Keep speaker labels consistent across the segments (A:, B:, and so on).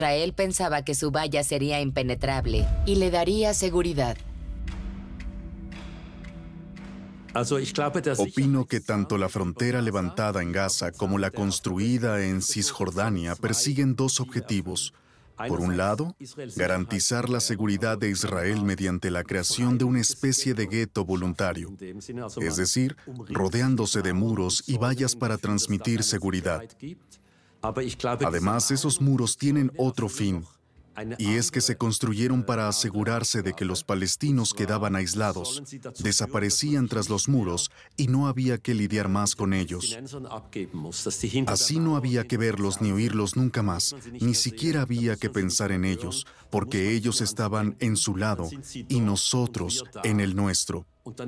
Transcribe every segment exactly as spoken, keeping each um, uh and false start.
A: Israel pensaba que su valla sería impenetrable y le daría seguridad.
B: Opino que tanto la frontera levantada en Gaza como la construida en Cisjordania persiguen dos objetivos. Por un lado, garantizar la seguridad de Israel mediante la creación de una especie de gueto voluntario, es decir, rodeándose de muros y vallas para transmitir seguridad. Además, esos muros tienen otro fin, y es que se construyeron para asegurarse de que los palestinos quedaban aislados, desaparecían tras los muros y no había que lidiar más con ellos. Así no había que verlos ni oírlos nunca más, ni siquiera había que pensar en ellos, porque ellos estaban en su lado y nosotros en el nuestro.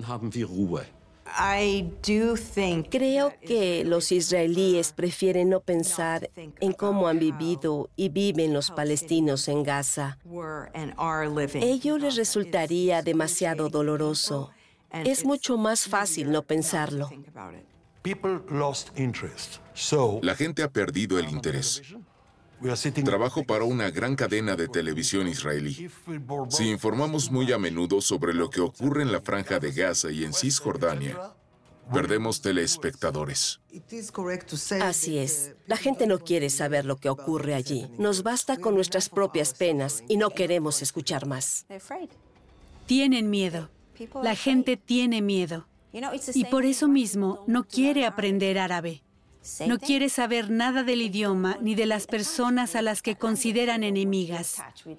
C: Creo que los israelíes prefieren no pensar en cómo han vivido y viven los palestinos en Gaza. Ello les resultaría demasiado doloroso. Es mucho más fácil no pensarlo.
D: La gente ha perdido el interés. Trabajo para una gran cadena de televisión israelí. Si informamos muy a menudo sobre lo que ocurre en la Franja de Gaza y en Cisjordania, perdemos telespectadores.
C: Así es. La gente no quiere saber lo que ocurre allí. Nos basta con nuestras propias penas y no queremos escuchar más.
E: Tienen miedo. La gente tiene miedo. Y por eso mismo no quiere aprender árabe. No quiere saber nada del idioma ni de las personas a las que consideran enemigas.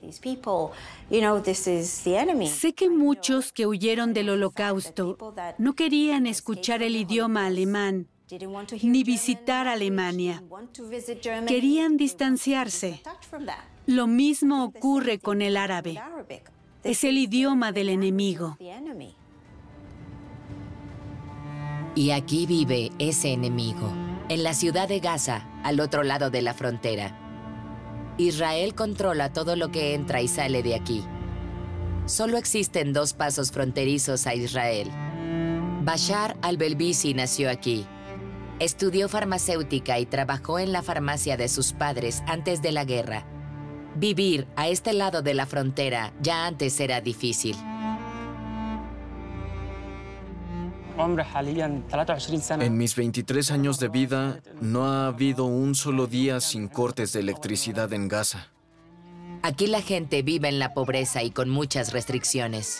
E: Sé que muchos que huyeron del Holocausto no querían escuchar el idioma alemán ni visitar Alemania. Querían distanciarse. Lo mismo ocurre con el árabe. Es el idioma del enemigo.
A: Y aquí vive ese enemigo, en la ciudad de Gaza, al otro lado de la frontera. Israel controla todo lo que entra y sale de aquí. Solo existen dos pasos fronterizos a Israel. Bashar al-Belbisi nació aquí. Estudió farmacéutica y trabajó en la farmacia de sus padres antes de la guerra. Vivir a este lado de la frontera ya antes era difícil.
F: En mis veintitrés años de vida, no ha habido un solo día sin cortes de electricidad en Gaza.
A: Aquí la gente vive en la pobreza y con muchas restricciones.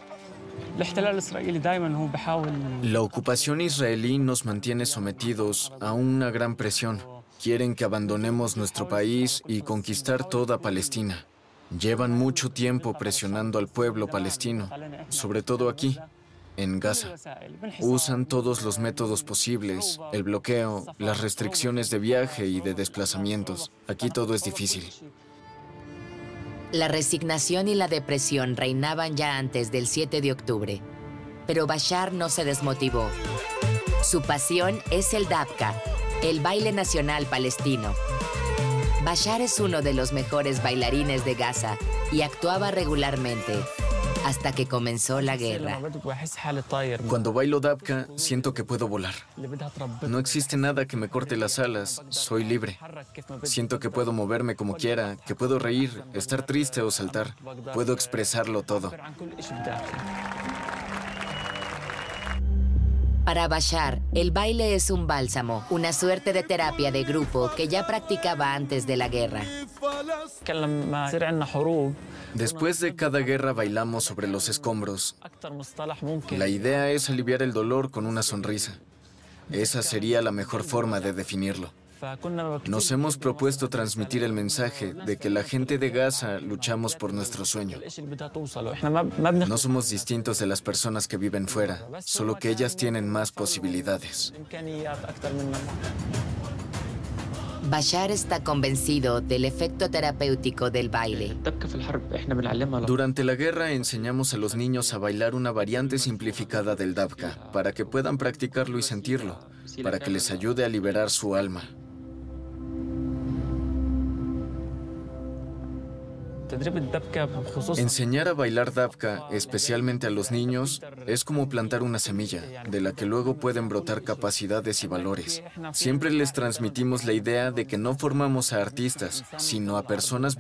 F: La ocupación israelí nos mantiene sometidos a una gran presión. Quieren que abandonemos nuestro país y conquistar toda Palestina. Llevan mucho tiempo presionando al pueblo palestino, sobre todo aquí, en Gaza. Usan todos los métodos posibles, el bloqueo, las restricciones de viaje y de desplazamientos. Aquí todo es difícil.
A: La resignación y la depresión reinaban ya antes del siete de octubre, pero Bashar no se desmotivó. Su pasión es el dabka, el baile nacional palestino. Bashar es uno de los mejores bailarines de Gaza y actuaba regularmente, hasta que comenzó la guerra.
F: Cuando bailo dabka, siento que puedo volar. No existe nada que me corte las alas, soy libre. Siento que puedo moverme como quiera, que puedo reír, estar triste o saltar. Puedo expresarlo todo.
A: Para Bashar, el baile es un bálsamo, una suerte de terapia de grupo que ya practicaba antes de la guerra.
F: Después de cada guerra bailamos sobre los escombros. La idea es aliviar el dolor con una sonrisa. Esa sería la mejor forma de definirlo. Nos hemos propuesto transmitir el mensaje de que la gente de Gaza luchamos por nuestro sueño. No somos distintos de las personas que viven fuera, solo que ellas tienen más posibilidades.
A: Bashar está convencido del efecto terapéutico del baile.
F: Durante la guerra enseñamos a los niños a bailar una variante simplificada del dabka, para que puedan practicarlo y sentirlo, para que les ayude a liberar su alma. Enseñar a bailar dabka, especialmente a los niños, es como plantar una semilla, de la que luego pueden brotar capacidades y valores. Siempre les transmitimos la idea de que no formamos a artistas, sino a personas